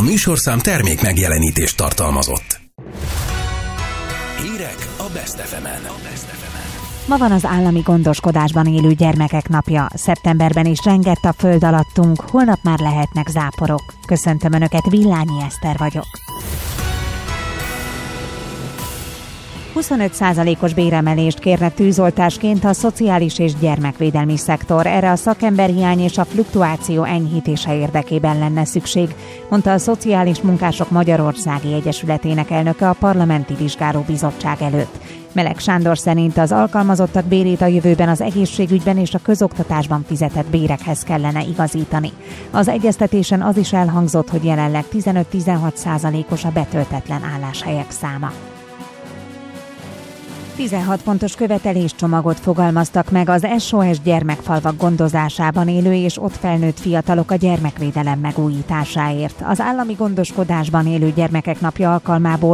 műsorszám termék megjelenítést tartalmazott. Hírek a Best FM-en. Ma van az állami gondoskodásban élő gyermekek napja. Szeptemberben is rengett a föld alattunk, holnap már lehetnek záporok. Köszöntöm Önöket, Villányi Eszter vagyok. 25%-os béremelést kérne tűzoltásként a szociális és gyermekvédelmi szektor. Erre a szakemberhiány és a fluktuáció enyhítése érdekében lenne szükség, mondta a Szociális Munkások Magyarországi Egyesületének elnöke a Parlamenti Vizsgálóbizottság előtt. Meleg Sándor szerint az alkalmazottak bérét a jövőben az egészségügyben és a közoktatásban fizetett bérekhez kellene igazítani. Az egyeztetésen az is elhangzott, hogy jelenleg 15-16%-os a betöltetlen álláshelyek száma. 16 pontos követeléscsomagot fogalmaztak meg az SOS gyermekfalvak gondozásában élő és ott felnőtt fiatalok a gyermekvédelem megújításáért. Az állami gondoskodásban élő gyermekek napja alkalmából